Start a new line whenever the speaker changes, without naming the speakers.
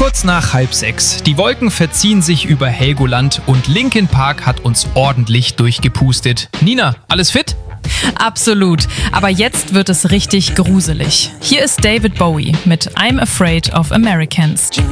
Kurz nach 5:30. Die Wolken verziehen sich über Helgoland und Linkin Park hat uns ordentlich durchgepustet. Nina, alles fit?
Absolut. Aber jetzt wird es richtig gruselig. Hier ist David Bowie mit I'm Afraid of Americans.